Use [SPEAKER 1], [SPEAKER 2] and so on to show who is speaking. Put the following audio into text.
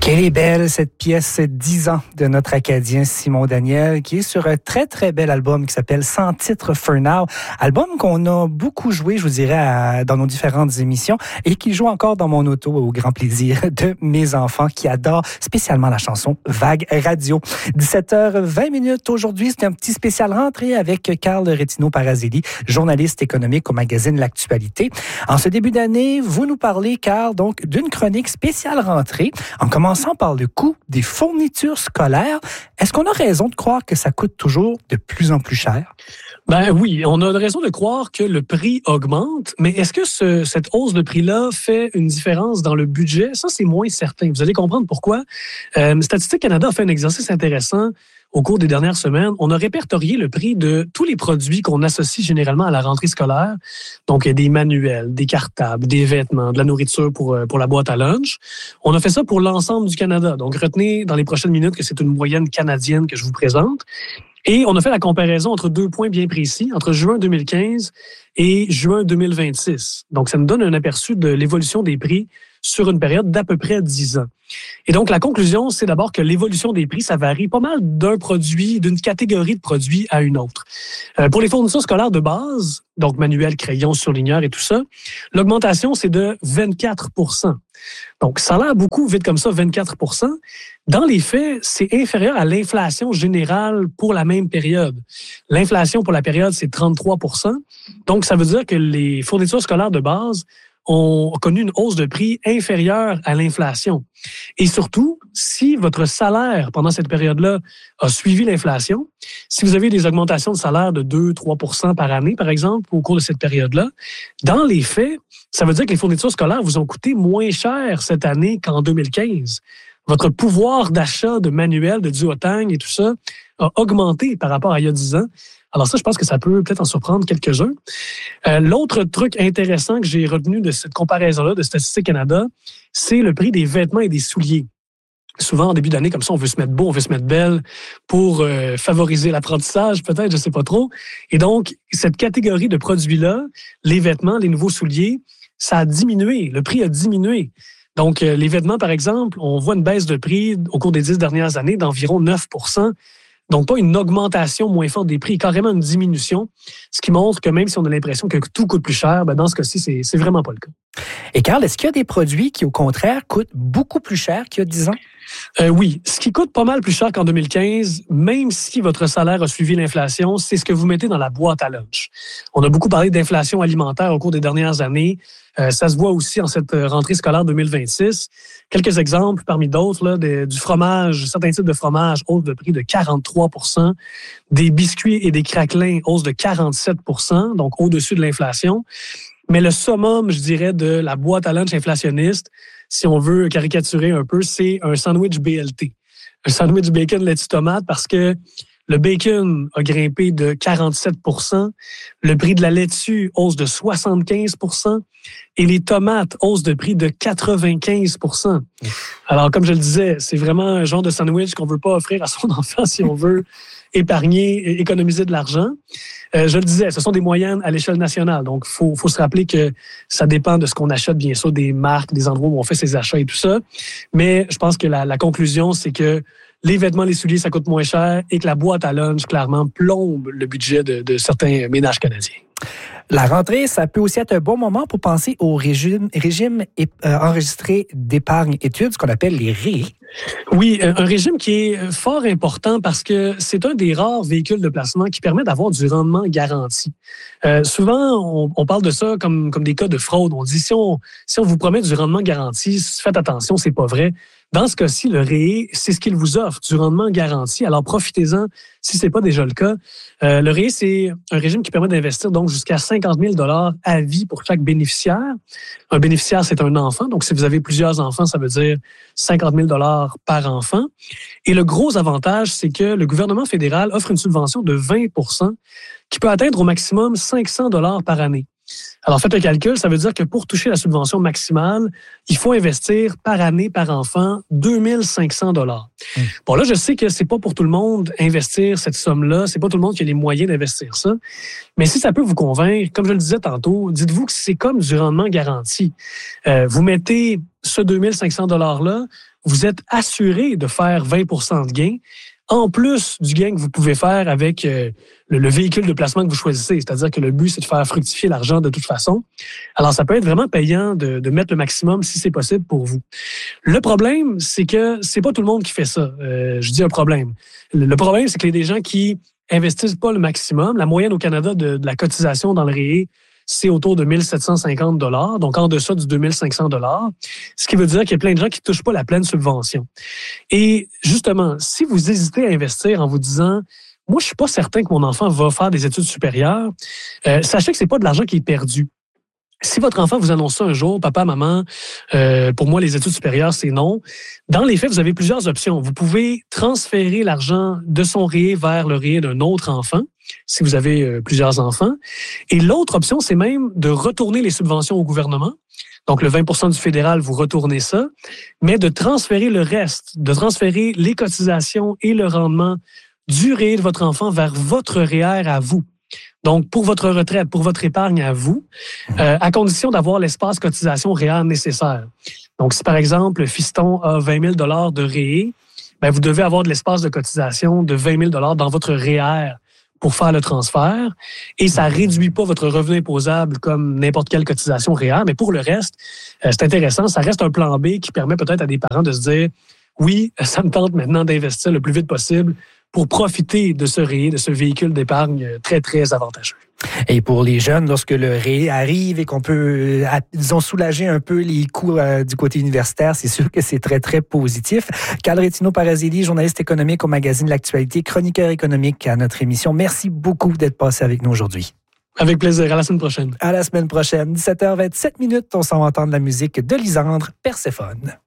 [SPEAKER 1] Quelle est belle cette pièce 10 ans de notre Acadien Simon Daniel qui est sur un très très bel album qui s'appelle Sans titre for Now. Album qu'on a beaucoup joué, je vous dirais, dans nos différentes émissions et qui joue encore dans mon auto au grand plaisir de mes enfants qui adorent spécialement la chanson Vague Radio. 17h20 aujourd'hui, c'est un petit spécial rentrée avec Carl Retino-Parazelli, journaliste économique au magazine L'Actualité. En ce début d'année, vous nous parlez, Carl, donc d'une chronique spéciale rentrée en commençant par le coût des fournitures scolaires. Est-ce qu'on a raison de croire que ça coûte toujours de plus en plus cher?
[SPEAKER 2] Ben oui, on a raison de croire que le prix augmente, mais est-ce que cette hausse de prix-là fait une différence dans le budget? Ça, c'est moins certain. Vous allez comprendre pourquoi. Statistique Canada a fait un exercice intéressant au cours des dernières semaines. On a répertorié le prix de tous les produits qu'on associe généralement à la rentrée scolaire. Donc, des manuels, des cartables, des vêtements, de la nourriture pour la boîte à lunch. On a fait ça pour l'ensemble du Canada. Donc, retenez dans les prochaines minutes que c'est une moyenne canadienne que je vous présente. Et on a fait la comparaison entre 2 points bien précis, entre juin 2015 et juin 2026. Donc, ça nous donne un aperçu de l'évolution des prix sur une période d'à peu près 10 ans. Et donc, la conclusion, c'est d'abord que l'évolution des prix, ça varie pas mal d'un produit, d'une catégorie de produits à une autre. Pour les fournitures scolaires de base, donc manuels, crayons, surligneurs et tout ça, l'augmentation, c'est de 24 %. Donc, ça a l'air beaucoup, vite comme ça, 24 %. Dans les faits, c'est inférieur à l'inflation générale pour la même période. L'inflation pour la période, c'est 33 %. Donc, ça veut dire que les fournitures scolaires de base ont connu une hausse de prix inférieure à l'inflation. Et surtout, si votre salaire pendant cette période-là a suivi l'inflation, si vous avez des augmentations de salaire de 2-3 % par année, par exemple, au cours de cette période-là, dans les faits, ça veut dire que les fournitures scolaires vous ont coûté moins cher cette année qu'en 2015. Votre pouvoir d'achat de manuels, de duotang et tout ça a augmenté par rapport à il y a 10 ans. Alors ça, je pense que ça peut peut-être en surprendre quelques-uns. L'autre truc intéressant que j'ai retenu de cette comparaison-là de Statistique Canada, c'est le prix des vêtements et des souliers. Souvent, en début d'année, comme ça, on veut se mettre beau, on veut se mettre belle pour favoriser l'apprentissage, peut-être, je ne sais pas trop. Et donc, cette catégorie de produits-là, les vêtements, les nouveaux souliers, ça a diminué. Le prix a diminué. Donc, les vêtements, par exemple, on voit une baisse de prix au cours des 10 dernières années d'environ 9 %. Donc, pas une augmentation moins forte des prix, carrément une diminution, ce qui montre que même si on a l'impression que tout coûte plus cher, ben dans ce cas-ci, c'est vraiment pas le cas.
[SPEAKER 1] Et Carl, est-ce qu'il y a des produits qui, au contraire, coûtent beaucoup plus cher qu'il y a 10 ans?
[SPEAKER 2] Oui. Ce qui coûte pas mal plus cher qu'en 2015, même si votre salaire a suivi l'inflation, c'est ce que vous mettez dans la boîte à lunch. On a beaucoup parlé d'inflation alimentaire au cours des dernières années. Ça se voit aussi en cette rentrée scolaire 2026. Quelques exemples parmi d'autres, là, du fromage, certains types de fromage, hausse de prix de 43 %, des biscuits et des craquelins, hausse de 47 %, donc au-dessus de l'inflation. Mais le summum, je dirais, de la boîte à lunch inflationniste, si on veut caricaturer un peu, c'est un sandwich BLT. Un sandwich bacon, laitue, tomate, parce que le bacon a grimpé de 47 %, le prix de la laitue, hausse de 75 % et les tomates, hausse de prix de 95 %. Alors, comme je le disais, c'est vraiment un genre de sandwich qu'on ne veut pas offrir à son enfant si on veut épargner et économiser de l'argent. Je le disais, ce sont des moyennes à l'échelle nationale. Donc, faut se rappeler que ça dépend de ce qu'on achète, bien sûr, des marques, des endroits où on fait ses achats et tout ça. Mais je pense que la conclusion, c'est que les vêtements, les souliers, ça coûte moins cher et que la boîte à lunch, clairement, plombe le budget de certains ménages canadiens.
[SPEAKER 1] La rentrée, ça peut aussi être un bon moment pour penser au régime enregistré d'épargne-études, ce qu'on appelle les REE.
[SPEAKER 2] Oui, un régime qui est fort important parce que c'est un des rares véhicules de placement qui permet d'avoir du rendement garanti. Souvent, on parle de ça comme des cas de fraude. On dit si on vous promet du rendement garanti, faites attention, c'est pas vrai. Dans ce cas-ci, le REE, c'est ce qu'il vous offre, du rendement garanti. Alors, profitez-en si ce n'est pas déjà le cas. Le REE, c'est un régime qui permet d'investir donc jusqu'à 50 000 $ à vie pour chaque bénéficiaire. Un bénéficiaire, c'est un enfant. Donc, si vous avez plusieurs enfants, ça veut dire 50 000 $ par enfant. Et le gros avantage, c'est que le gouvernement fédéral offre une subvention de 20 % qui peut atteindre au maximum 500 $ par année. Alors, faites le calcul, ça veut dire que pour toucher la subvention maximale, il faut investir par année, par enfant, 2 500 $. Bon, là, je sais que c'est pas pour tout le monde investir cette somme-là. C'est pas tout le monde qui a les moyens d'investir ça. Mais si ça peut vous convaincre, comme je le disais tantôt, dites-vous que c'est comme du rendement garanti. Vous mettez ce 2500 $-là, vous êtes assuré de faire 20 % de gain, en plus du gain que vous pouvez faire avec le véhicule de placement que vous choisissez. C'est-à-dire que le but, c'est de faire fructifier l'argent de toute façon. Alors, ça peut être vraiment payant de mettre le maximum si c'est possible pour vous. Le problème, c'est que c'est pas tout le monde qui fait ça. Je dis un problème. Le problème, c'est que les gens qui investissent pas le maximum, la moyenne au Canada de la cotisation dans le REE, c'est autour de 1 750 $, donc en deçà du 2 500 $, ce qui veut dire qu'il y a plein de gens qui ne touchent pas la pleine subvention. Et justement, si vous hésitez à investir en vous disant « Moi, je ne suis pas certain que mon enfant va faire des études supérieures », sachez que ce n'est pas de l'argent qui est perdu. Si votre enfant vous annonce ça un jour, papa, maman, pour moi, les études supérieures, c'est non. Dans les faits, vous avez plusieurs options. Vous pouvez transférer l'argent de son REE vers le REE d'un autre enfant, si vous avez plusieurs enfants. Et l'autre option, c'est même de retourner les subventions au gouvernement. Donc, le 20 % du fédéral, vous retournez ça, mais de transférer le reste, de transférer les cotisations et le rendement du REE de votre enfant vers votre REER à vous. Donc, pour votre retraite, pour votre épargne à vous, à condition d'avoir l'espace cotisation REER nécessaire. Donc, si par exemple, fiston a 20 000 $ de REE, ben, vous devez avoir de l'espace de cotisation de 20 000 $ dans votre REER pour faire le transfert. Et ça ne réduit pas votre revenu imposable comme n'importe quelle cotisation REER. Mais pour le reste, c'est intéressant. Ça reste un plan B qui permet peut-être à des parents de se dire « Oui, ça me tente maintenant d'investir le plus vite possible pour profiter de ce REE, de ce véhicule d'épargne très, très avantageux. »
[SPEAKER 1] Et pour les jeunes, lorsque le REE arrive et qu'on peut, disons, soulager un peu les coûts du côté universitaire, c'est sûr que c'est très, très positif. Carl Rétino-Parazelli, journaliste économique au magazine L'Actualité, chroniqueur économique à notre émission. Merci beaucoup d'être passé avec nous aujourd'hui.
[SPEAKER 2] Avec plaisir. À la semaine prochaine.
[SPEAKER 1] À la semaine prochaine. 17h27, on s'en va entendre la musique de Lisandre, Perséphone.